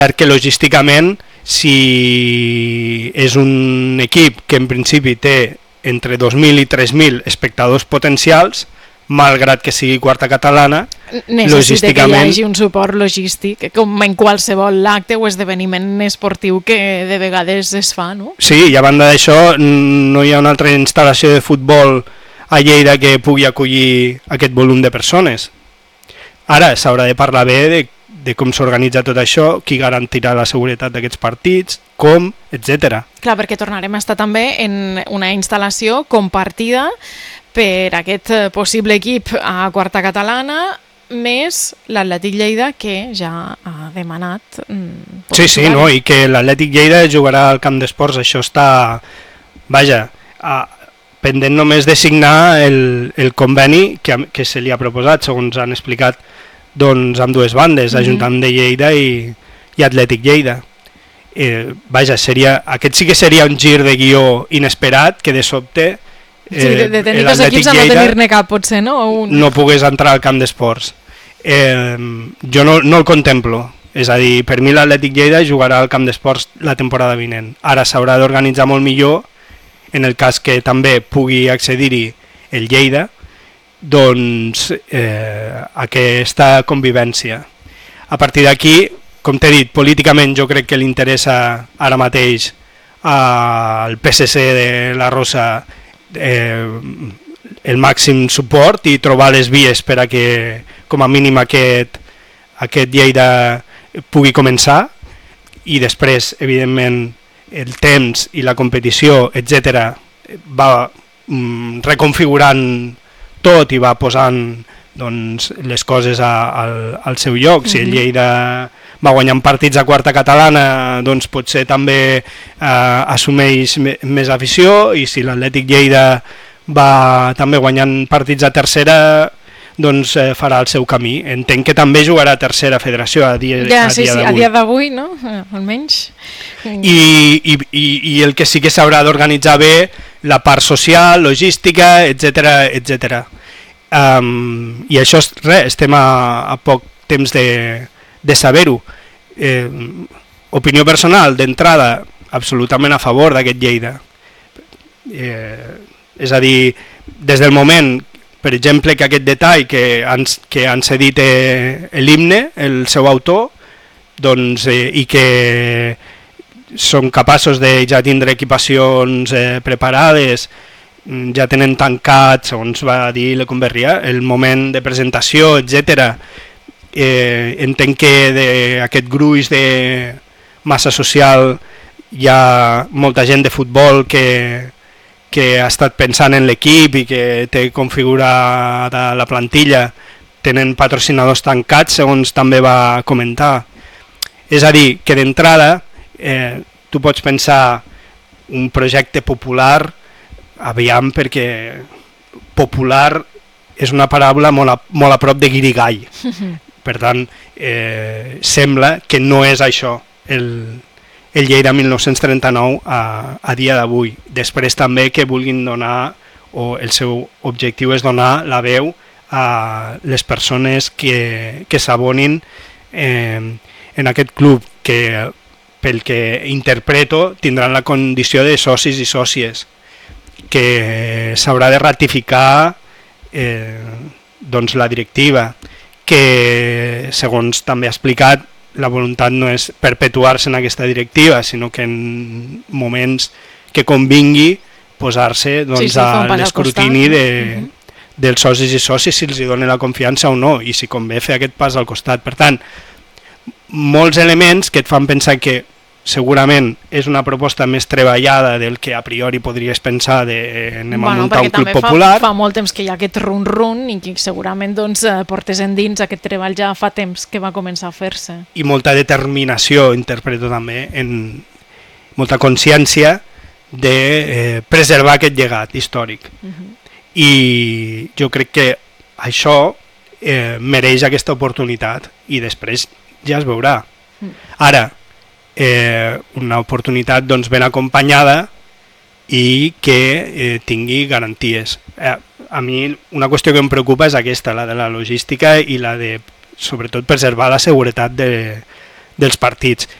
que logísticament, si és un equip que en principi té entre 2.000 i 3.000 espectadors potencials, malgrat que sigui quarta catalana, necessita que hi hagi un suport logístic, com en qualsevol acte o esdeveniment esportiu que de vegades es fa, no? Sí, i a banda d'això no hi ha una altra instal·lació de futbol a Lleida que pugui acollir aquest volum de persones. Ara s'haurà de parlar bé de com s'organitza tot això, qui garantirà la seguretat d'aquests partits, com, etc. Clar, perquè tornarem a estar també en una instal·lació compartida per aquest possible equip a quarta catalana, més l'Atlètic Lleida, que ja ha demanat... Sí, no, i que l'Atlètic Lleida jugarà al camp d'esports, això està, vaja, pendent només de signar el conveni que se li ha proposat, segons han explicat doncs, amb dues bandes, Ajuntament de Lleida i Atlètic Lleida. Vaja, aquest sí que seria un gir de guió inesperat, que de sobte de tenir dos equips a no tenir-ne cap, potser, no? No pogués entrar al camp d'esports. Jo no el contemplo, és a dir, per mi l'Atlètic Lleida jugarà al camp d'esports la temporada vinent. Ara s'haurà d'organitzar molt millor, en el cas que també pugui accedir-hi el Lleida, doncs aquesta convivència. A partir d'aquí, com t'he dit, políticament jo crec que li interessa ara mateix al PSC de la Rosa el màxim suport i trobar les vies per a que com a mínim aquest Lleida pugui començar, i després evidentment el temps i la competició etc. va reconfigurant tot i va posant doncs, les coses al seu lloc. Si el Lleida va guanyant partits a quarta catalana, doncs potser també assumeix més afició, i si l'Atlètic Lleida va també guanyant partits a tercera, doncs farà el seu camí. Entenc que també jugarà a tercera federació a dia d'avui. A dia d'avui, no? Almenys. I el que sí que s'haurà d'organitzar bé, la part social, logística, etc. I això, estem a poc temps de saber-ho. Opinió personal, d'entrada, absolutament a favor d'aquest Lleida. És a dir, des del moment, per exemple, que aquest detall que han cedit l'himne, el seu autor, doncs, i que són capaços de ja tindre equipacions preparades, ja tenen tancat, segons va dir la Converria, el moment de presentació, etc. Entenc que d'aquest gruix de massa social hi ha molta gent de futbol que ha estat pensant en l'equip i que té configurada la plantilla, tenen patrocinadors tancats, segons també va comentar. És a dir, que d'entrada tu pots pensar un projecte popular, aviam, perquè popular és una paraula molt a prop de guirigall. Per tant, sembla que no és això el Lleida 1939 a dia d'avui. Després també que vulguin donar, o el seu objectiu és donar la veu a les persones que s'abonin en aquest club, que pel que interpreto tindran la condició de socis i sòcies, que s'haurà de ratificar doncs la directiva, que segons també ha explicat la voluntat no és perpetuar-se en aquesta directiva, sinó que en moments que convingui posar-se doncs, a l'escrutini dels socis i socis, si els dona la confiança o no, i si convé fer aquest pas al costat. Per tant, molts elements que et fan pensar que segurament és una proposta més treballada del que a priori podries pensar de anem a muntar un club popular. Fa molt temps que hi ha aquest run-run i que segurament doncs, portes endins aquest treball ja fa temps que va començar a fer-se. I molta determinació, interpreto també, molta consciència de preservar aquest llegat històric. I jo crec que això mereix aquesta oportunitat i després ja es veurà. Ara, una oportunitat doncs, ben acompanyada i que tingui garanties. A mi una qüestió que em preocupa és aquesta, la de la logística i la de, sobretot, preservar la seguretat dels partits.